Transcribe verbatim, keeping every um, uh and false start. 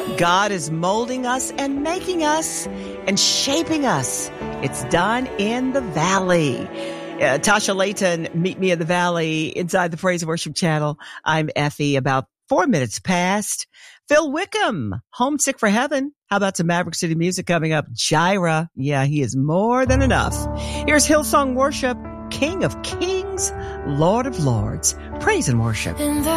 God is molding us and making us and shaping us. It's done in the valley. Uh, Tasha Layton, meet me in the valley inside the Praise and Worship channel. I'm Effie, about four minutes past. Phil Wickham, Homesick for Heaven. How about some Maverick City music coming up? Jireh. Yeah, he is more than enough. Here's Hillsong Worship, King of Kings, Lord of Lords. Praise and worship.